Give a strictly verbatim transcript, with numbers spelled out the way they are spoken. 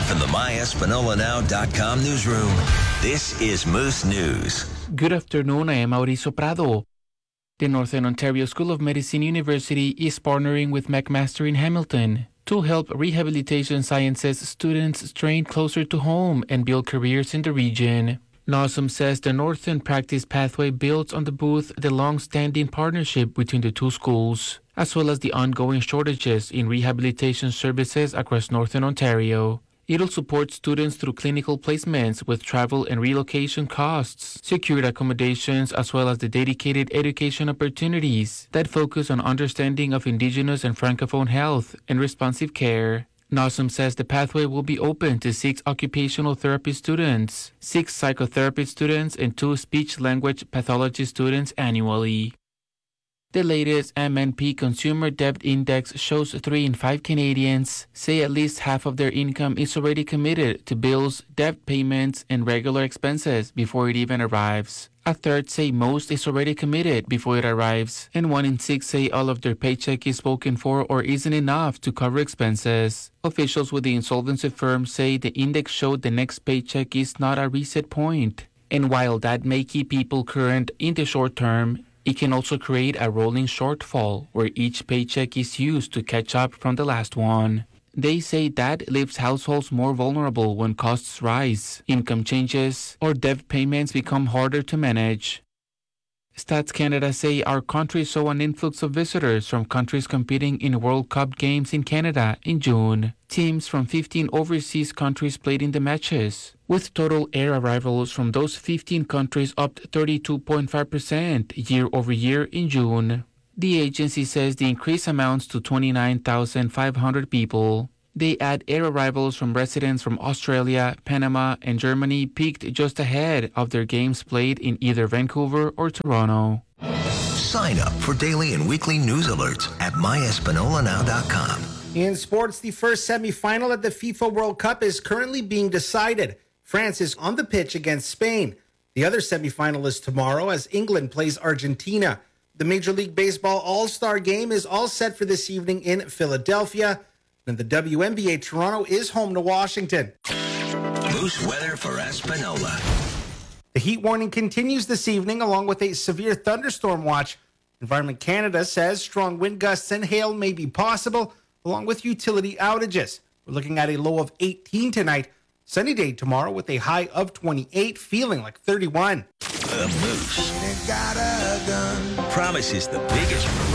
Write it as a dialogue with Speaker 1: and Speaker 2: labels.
Speaker 1: From the my espanola now dot com newsroom, this is Moose News.
Speaker 2: Good afternoon, I am Mauricio Prado. The Northern Ontario School of Medicine University is partnering with McMaster in Hamilton to help rehabilitation sciences students train closer to home and build careers in the region. Nawsum says the Northern Practice Pathway builds on the both the long-standing partnership between the two schools, as well as the ongoing shortages in rehabilitation services across Northern Ontario. It'll support students through clinical placements with travel and relocation costs, secured accommodations, as well as the dedicated education opportunities that focus on understanding of Indigenous and Francophone health and responsive care. Nawsum says the pathway will be open to six occupational therapy students, six psychotherapy students, and two speech-language pathology students annually. The latest M N P Consumer Debt Index shows three in five Canadians say at least half of their income is already committed to bills, debt payments, and regular expenses before it even arrives. A third say most is already committed before it arrives, and one in six say all of their paycheck is spoken for or isn't enough to cover expenses. Officials with the insolvency firm say the index showed the next paycheck is not a reset point, and while that may keep people current in the short term, it can also create a rolling shortfall where each paycheck is used to catch up from the last one. They say that leaves households more vulnerable when costs rise, income changes, or debt payments become harder to manage. Stats Canada say our country saw an influx of visitors from countries competing in World Cup games in Canada in June. Teams from fifteen overseas countries played in the matches, with total air arrivals from those fifteen countries up thirty-two point five percent year over year in June. The agency says the increase amounts to twenty-nine thousand five hundred people. They add air arrivals from residents from Australia, Panama, and Germany peaked just ahead of their games played in either Vancouver or Toronto.
Speaker 1: Sign up for daily and weekly news alerts at my espanola now dot com.
Speaker 3: In sports, the first semifinal at the FIFA World Cup is currently being decided. France is on the pitch against Spain. The other semifinal is tomorrow as England plays Argentina. The Major League Baseball All-Star Game is all set for this evening in Philadelphia. And the W N B A Toronto is home to Washington.
Speaker 1: Moose weather for Espanola.
Speaker 3: The heat warning continues this evening along with a severe thunderstorm watch. Environment Canada says strong wind gusts and hail may be possible, along with utility outages. We're looking at a low of eighteen tonight. Sunny day tomorrow with a high of twenty-eight, feeling like thirty-one.
Speaker 1: The Moose promises the biggest